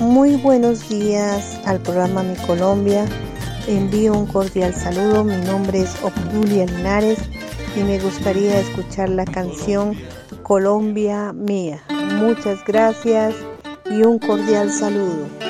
Muy buenos días al programa Mi Colombia. Envío un cordial saludo. Mi nombre es Obdulia Linares y me gustaría escuchar la canción Colombia Mía. Muchas gracias y un cordial saludo.